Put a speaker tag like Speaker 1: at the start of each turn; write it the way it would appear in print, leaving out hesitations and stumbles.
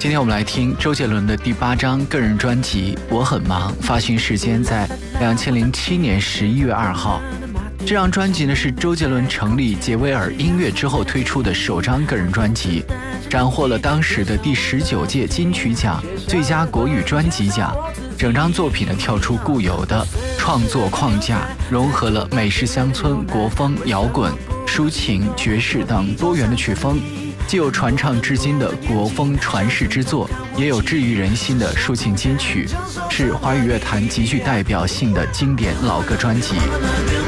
Speaker 1: 今天我们来听周杰伦的第8张个人专辑《我很忙》，发行时间在2007年11月2号。这张专辑呢是周杰伦成立杰威尔音乐之后推出的首张个人专辑，斩获了当时的第19届金曲奖最佳国语专辑奖。整张作品呢跳出固有的创作框架，融合了美式乡村、国风、摇滚、抒情、爵士等多元的曲风，既有传唱至今的国风传世之作，也有治愈人心的抒情金曲，是华语乐坛极具代表性的经典老歌专辑。